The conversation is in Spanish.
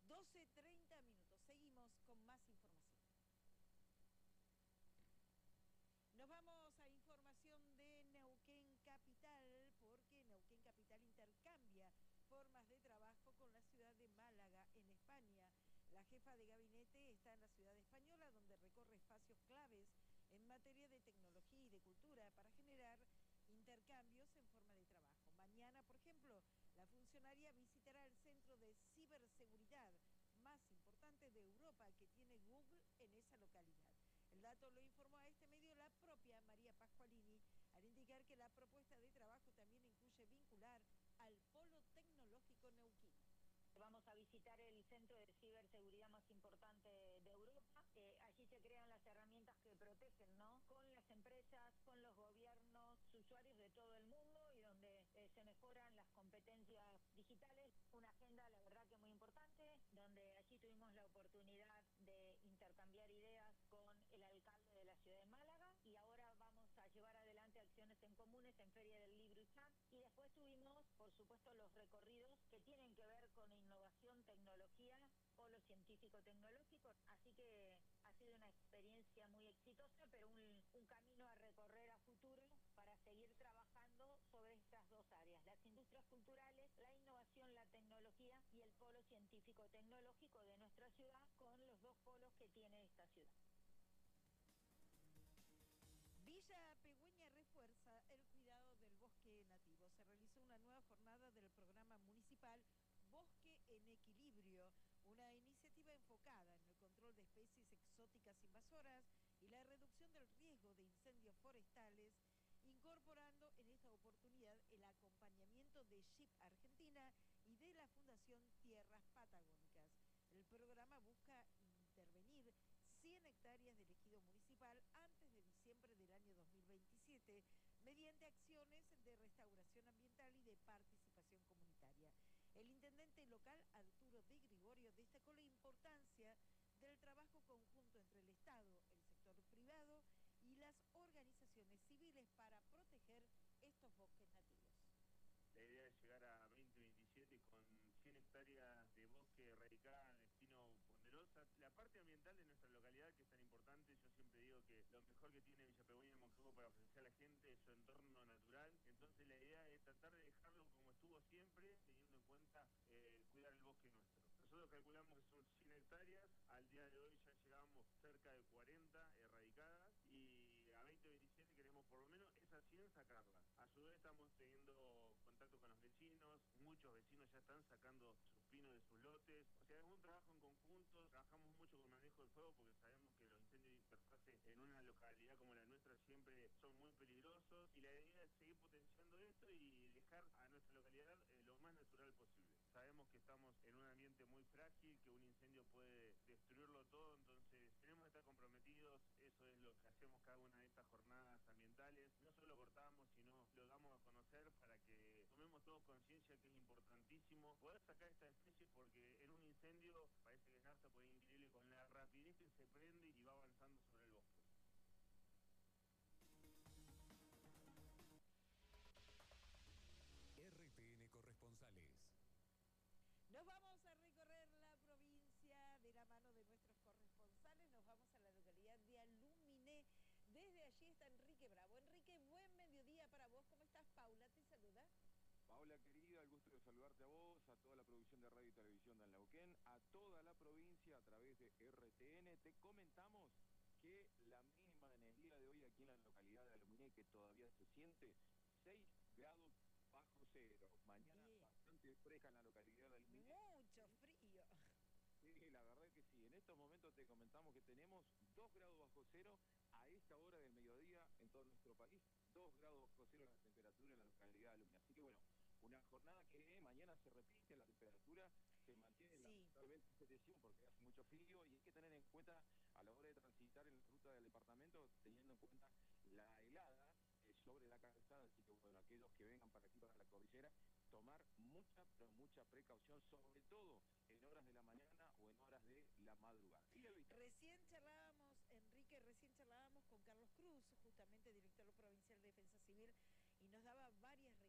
12:30. Seguimos con más información. Nos vamos a información de Neuquén Capital, porque Neuquén Capital intercambia formas de trabajo con la ciudad de Málaga, en España. La jefa de gabinete está en la ciudad española, donde recorre espacios claves en materia de tecnología y de cultura para generar intercambios en forma de trabajo. Mañana, por ejemplo, la funcionaria visitará el centro de ciberseguridad más importante de Europa que tiene Google en esa localidad. El dato lo informó a este medio la propia María Pascualini, al indicar que la propuesta de trabajo también incluye vincular al Polo Tecnológico Neuquino. Vamos a visitar el centro de ciberseguridad más importante de Europa. Allí se crean las herramientas que protegen, ¿no? Con las empresas, con los gobiernos, usuarios de todo el mundo, y donde se mejoran las competencias digitales. Una agenda, la verdad, que muy importante, donde allí tuvimos la oportunidad de intercambiar ideas con el alcalde de la ciudad de Málaga, y ahora vamos a llevar adelante acciones en comunes en Feria del Libro y Chat. Y después tuvimos, por supuesto, los recorridos que tienen que ver con innovación, tecnología, polo científico-tecnológico. Así que ha sido una experiencia muy exitosa, pero un camino a recorrer a futuro para seguir trabajando sobre estas dos áreas: las industrias culturales, la innovación, la tecnología, y el polo científico-tecnológico de nuestra ciudad, con los dos polos que tiene esta ciudad. Villa Pegüeña refuerza el cuidado del bosque nativo. Se realizó una nueva jornada del programa municipal Bosque en Equilibrio, una iniciativa enfocada en el control de especies exóticas invasoras y la reducción del riesgo de incendios forestales, incorporando en esta oportunidad el acompañamiento de SHIP Argentina y de la Fundación Tierras Patagónicas. El programa busca intervenir 100 hectáreas del ejido municipal antes de diciembre del año 2027 mediante acciones de restauración ambiental y de participación comunitaria. El intendente local, Arturo de Gregorio, destacó la importancia del trabajo conjunto entre el Estado, el sector privado y las organizaciones civiles para proteger estos bosques nativos. La idea es llegar a 2027 con 100 hectáreas de bosque erradicada en espino ponderosa. La parte ambiental de nuestra localidad, que es tan importante, yo siempre digo que lo mejor que tiene Villa Pegüeña y Moquegua para ofrecer a la gente es su entorno natural. Entonces la idea es tratar de dejarlo como estuvo siempre, teniendo en cuenta cuidar el bosque nuestro. Nosotros calculamos que son 100 hectáreas, al día de hoy ya llegamos cerca de 40 erradicadas, y a 2027 queremos por lo menos esas 100 sacarlas. A su vez estamos teniendo contacto con los vecinos, muchos vecinos ya están sacando sus pinos de sus lotes. O sea, es un trabajo en conjunto, trabajamos mucho con el manejo del fuego porque sabemos que los incendios de interfase en una localidad como la nuestra siempre son muy peligrosos, y la idea es seguir potenciando esto y dejar a nuestra localidad lo más natural posible. Sabemos que estamos en un ambiente muy frágil, que un incendio puede destruirlo todo, entonces tenemos que estar comprometidos. Eso es lo que hacemos cada una de estas jornadas ambientales. No solo cortamos, sino lo damos a conocer para que tomemos todos conciencia que es importantísimo poder sacar esta especie, porque en un incendio parece que nada se puede increíble con la rapidez que se prende y va avanzando sobre el bosque. RTN Corresponsales. Nos vamos a recorrer la provincia de la mano de nuestros corresponsales. Nos vamos a la localidad de Aluminé. Desde allí está Enrique Bravo. Enrique, buen mediodía para vos. ¿Cómo estás? Paula te saluda. Paula, querida, el gusto de saludarte a vos, a toda la producción de radio y televisión de Neuquén, a toda la provincia a través de RTN. Te comentamos que la mínima en el día de hoy aquí en la localidad de Aluminé, que todavía se siente, 6 grados bajo cero. Mañana bastante fresca en la localidad de Aluminé. Mucho frío. Sí, la verdad que sí. En estos momentos te comentamos que tenemos 2 grados bajo cero a esta hora del mediodía en todo nuestro país. 2 grados bajo cero la temperatura en la localidad de Aluminé. Así que bueno, una jornada que mañana se repite, la temperatura se mantiene lamentablemente porque hace mucho frío, y hay que tener en cuenta a la hora de transitar en la ruta del departamento, teniendo en cuenta la helada sobre la calzada. Así que bueno, aquellos que vengan para aquí, para la cordillera, tomar mucha, pero mucha precaución, sobre todo en horas de la mañana o en horas de la madrugada. Y recién charlábamos, Enrique, con Carlos Cruz, justamente director provincial de Defensa Civil, y nos daba varias recomendaciones